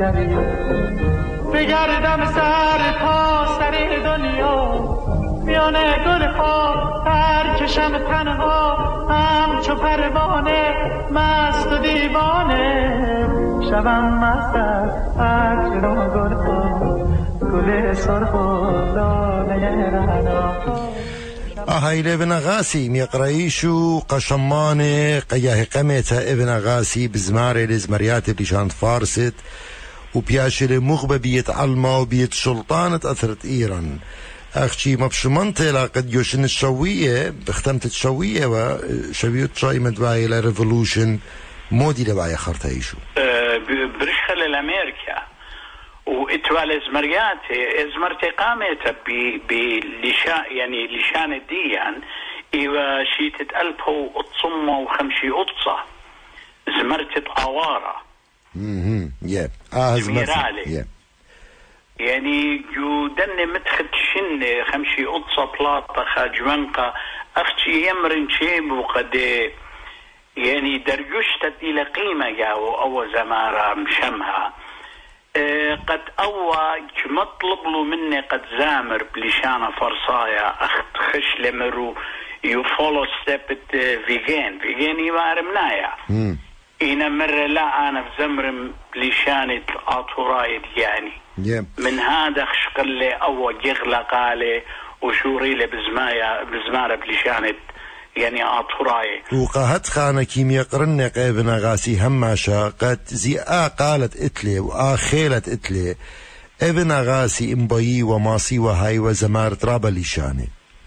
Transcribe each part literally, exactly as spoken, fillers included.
بگردم سر تا سر دنیا میانه گل ها ترکشم تنها همچو پروانه مست و دیوانه شبم مست از عطر و گل ها گل سرخ و لاله رعنا. هاي ابن غاسي ميقرأيشو قشمان قياه قميتا ابن غاسي بزماري لزمريات بلشان فارست وبياشر مغبة بيت علما وبيت سلطانة أثرت إيران أختي مبشمانتي لقد يوشن الشوية بختمت الشوية وشوية شاي مدواي لريفولوشن مودي لبعي خرطيشو برشخل الأمريكا وإتوال إزمرياتي إزمرتي قامت بلشان يعني لشان الديان إيوا شيتت ألبو أتصمة وخمشي أطصة زمرتت أوارة اها يا اه زمرتي يعني يودن متخد شن خمشي أطصة بلاطة خاجمنقة أختي يمرن شيب وقد يعني درجشتت إلى قيمة جاو أو زمارة مشمها أه قد أوى مطلب له مني قد زامر بلشانة فرصايا أخت خش لمرو يفولو ستيبت فيجين فيجين يوارمنايا إنا مرة لا أنا بزمرم بلشانة أطورايد يعني yeah. من هذا خشقل أوى يغلق عليه وشوري له بزمايا بزمارة بلشانة يعني أطوراي وقهت خانة كيميا قرنق ابن غاسي هماشا قد زي آ قالت اتلي وآ خيلت اتلي ابن غاسي امبايي وماسي وهاي وزمار ترابا لشاني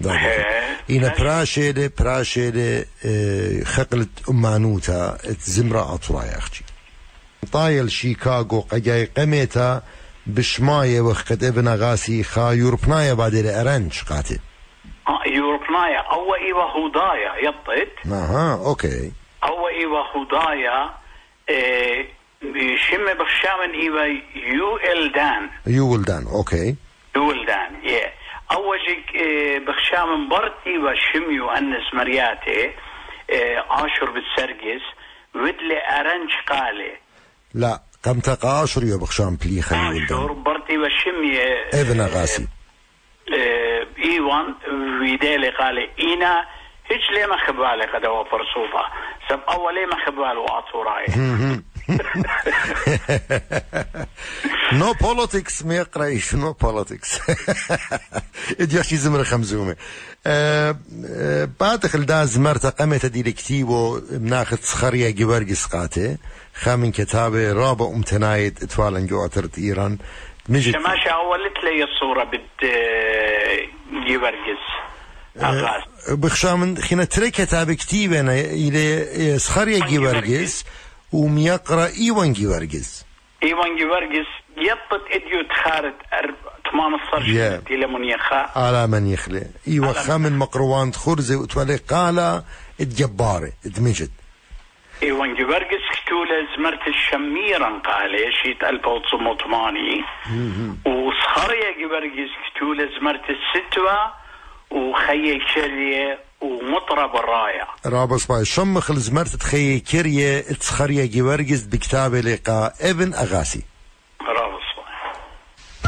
إنا براشيلي براشيلي اه خقلت أمانوتا زمرة أطوراي أختي طايل شيكاغو قجاي قميتا بشماية وخد ابن غاسي خا يوربنايا بعد الأرنج قاتل يوربنايا أو إيوه هودايا يطت اها اوكي أو إيوه هودايا إيه شم بخشامن إيوه يو إلدان يو إلدان اوكي يو إلدان يه أوجك إيه بخشامن برت إيوه شم يؤنس مرياتي إيه عاشر بالسرقس ودلي أرنج قالي لا قم تقاشر يا بخشام بلي خلي عاشر برت إيوه شم ابن غاسي إيه ايوان ويدالي قال اينا هيج ليه ما خبالي قد هو فرصوفة سب اولي ما خبال وعطوراي نو بوليتكس ما يقرأيش نو بوليتكس ادياشي زمر خمزومة بعد خلدا زمرتا قمت دي لكتيبو مناخد سخرية جبرجس قاتي خامن كتابة رابع امتنايد اتوالا جو اترت ايران شماشة أولت لي الصورة بد يبرجز أه بخشامن خينا تري كتاب كتيب أنا إلى سخرية جيورجز وميقرأ إيوان جيورجز إيوان جيورجز يبط إديو تخارت أرب ثمان الصرش yeah. إلى من يخا على من يخلي إيوه خامن مقروان خرزة وتولي قال الجبارة ادمجد إيوان جيورجز كتولة زمرت الشميرا قالي شيت ألف وتسعمية وثمانين وصخرية جيورجز كتولة زمرت الستوى وخي كريه ومطرب الراية رابص باي شمخ زمرت تخي كريه تسخرية جيورجز بكتابة لقاء ابن أغاسي